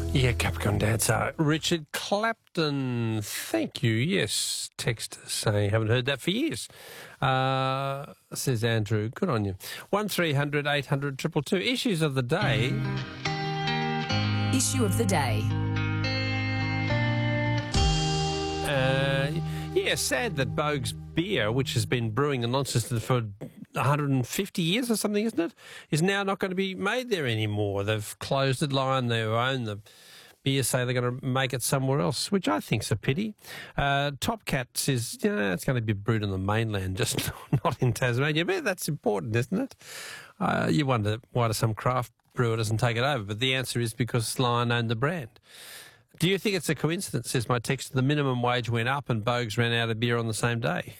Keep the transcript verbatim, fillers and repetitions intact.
Yeah, Capricorn Dancer. Richard Clapton, thank you. Yes, text saying, haven't heard that for years. Uh, says Andrew, good on you. one three hundred eight hundred two two two. Issues of the day. Issue of the day. Uh, yeah, sad that Boag's beer, which has been brewing in Launceston for one hundred fifty years or something, isn't it, is now not going to be made there anymore. They've closed it. Lion, they own the beer, say they're going to make it somewhere else, which I think's a pity. Uh, Top Cat says, yeah, it's going to be brewed on the mainland, just not in Tasmania. But that's important, isn't it? Uh, you wonder why does some craft brewer doesn't take it over, but the answer is because Lion owned the brand. Do you think it's a coincidence, says my text, the minimum wage went up and Boag's ran out of beer on the same day?